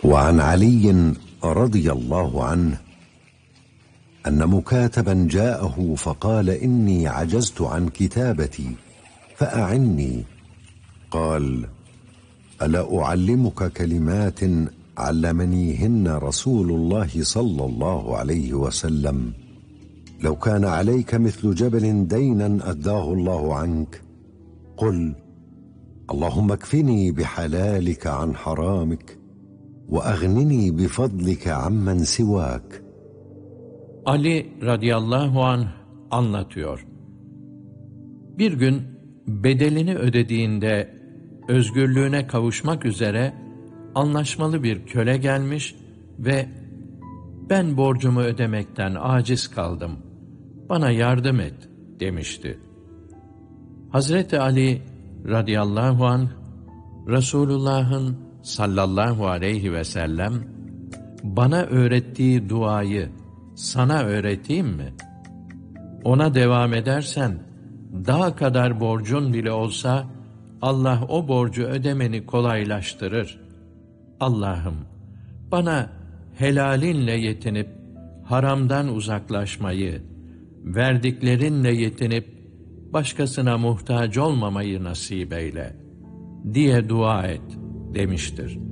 وعن علي رضي الله عنه أن مكاتبا جاءه فقال: إني عجزت عن كتابتي فأعني. قال: ألا أعلمك كلمات علمنيهن رسول الله صلى الله عليه وسلم: لو كان عليك مثل جبل دينا أداه الله عنك، قل: اللهم اكفني بحلالك عن حرامك وأغنني بفضلك عمن سواك. Ali radıyallahu anh anlatıyor. Bir gün bedelini ödediğinde özgürlüğüne kavuşmak üzere anlaşmalı bir köle gelmiş ve "Ben borcumu ödemekten aciz kaldım, bana yardım et" demişti. Hazreti Ali radıyallahu anh, Resulullah'ın sallallahu aleyhi ve sellem bana öğrettiği duayı sana öğreteyim mi? Ona devam edersen, dağ kadar borcun bile olsa, Allah o borcu ödemeni kolaylaştırır. Allah'ım, bana helalinle yetinip, haramdan uzaklaşmayı, verdiklerinle yetinip, başkasına muhtaç olmamayı nasip eyle, diye dua et, demiştir.